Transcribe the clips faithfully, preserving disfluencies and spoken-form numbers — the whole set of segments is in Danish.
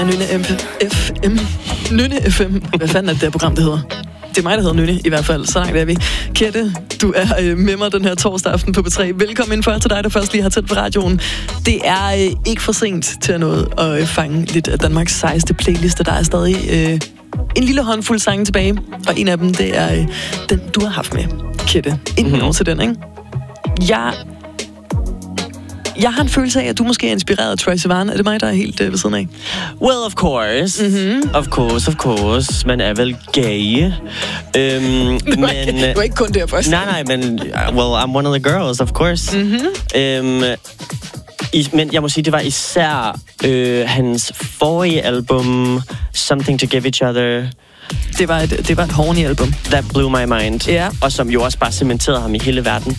Nynne F M. Nynne F M. Hvad fanden er det der program, det hedder? Det er mig, der hedder Nynne, i hvert fald. Så langt er vi. Kette, du er øh, med mig den her torsdag aften på B tre. Velkommen indenfor til dig, der først lige har tændt på radioen. Det er øh, ikke for sent til at nå at øh, fange lidt af Danmarks sejeste playlister. Der er stadig øh, en lille håndfuld sange tilbage, og en af dem, det er øh, den, du har haft med, Kette. Inden mm-hmm. over til den, ikke? Jeg... Jeg har en følelse af, at du måske er inspireret af Troye Sivan. Er det mig, der er helt øh, ved siden af? Well, of course. Mm-hmm. Of course, of course. Man er vel gay. Øhm, du, men, er, du er ikke kun der først. Nej, nej, men... Well, I'm one of the girls, of course. Mm-hmm. Øhm, i, men jeg må sige, det var især øh, hans forrige album, Something to Give Each Other. Det var et, det var et horny album. That blew my mind. Ja. Og som jo også bare cementerede ham i hele verden.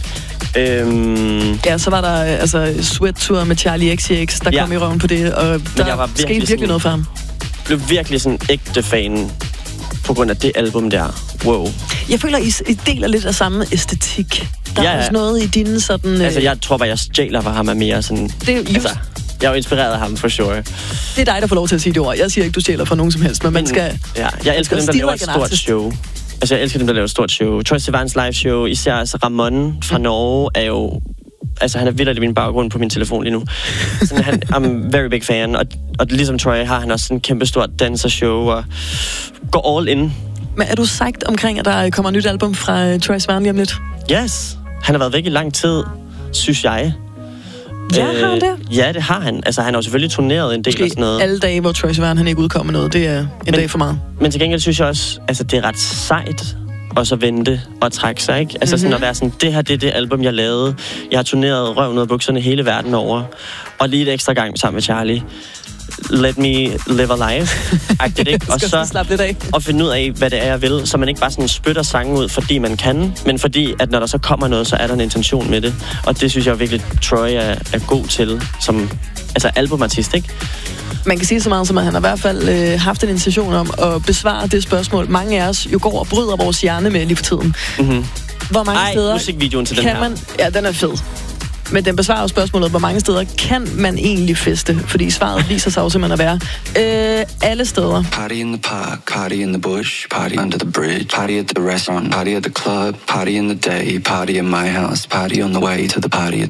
Øhm... Ja, så var der altså Sweat Tour med Charlie X C X, der ja. kom i røven på det, og der jeg var virkelig skete virkelig sådan, noget for ham. Blev virkelig sådan ægte fan på grund af det album der. Wow. Jeg føler, I, I deler lidt af samme æstetik. Der ja, er ja. også noget i dine sådan... Altså, jeg tror bare, jeg stjæler for ham er mere sådan... Det er just... altså, jeg er jo inspireret af ham, for sure. Det er dig, der får lov til at sige det ord. Jeg siger ikke, du stjæler for nogen som helst, men man skal... Ja, jeg elsker dem, der laver et stort show. Altså, jeg elsker dem, der laver et stort show. Troye Sivans live show, især altså Ramon fra mm. Norge, er jo... Altså, han er vildt i min baggrund på min telefon lige nu. Sådan, han, I'm very big fan. Og, og ligesom Troye har han også sådan en kæmpe stort dansershow og går all in. Men er du sagt omkring, at der kommer et nyt album fra Troye Sivan lige om lidt? Yes. Han har været væk i lang tid, synes jeg. Ja, har han det? Ja, det har han. Altså, han har jo selvfølgelig turneret en del Måske og sådan noget. alle dage, hvor Troye Sivan han ikke udkommer noget, det er en men, dag for meget. Men til gengæld synes jeg også, altså, det er ret sejt og så vente og trække sig, ikke? Altså mm-hmm. sådan at være sådan, det her, det er det album, jeg lavede. Jeg har turneret røven ud af bukserne hele verden over. Og lige et ekstra gang sammen med Charlie. Let me live a life. Agtigt, ikke? Og så slappe lidt af. Og finde ud af, hvad det er, jeg vil. Så man ikke bare sådan spytter sangen ud, fordi man kan, men fordi, at når der så kommer noget, så er der en intention med det. Og det synes jeg virkelig, Troye er, er god til, som altså albumartist, ikke? Man kan sige så meget som, at han har i hvert fald øh, haft en intention om at besvare det spørgsmål, mange af os jo går og bryder vores hjerne med lige for tiden. Mm-hmm. Hvor mange Ej, steder musikvideoen til den kan her. man... Ja, den er fed. Men den besvarer jo spørgsmålet, hvor mange steder kan man egentlig feste? Fordi svaret viser sig jo simpelthen at være øh, alle steder. Party in the park, party in the bush, party under the bridge, party at the restaurant, party at the club, party in the day, party in my house, party on the way to the party at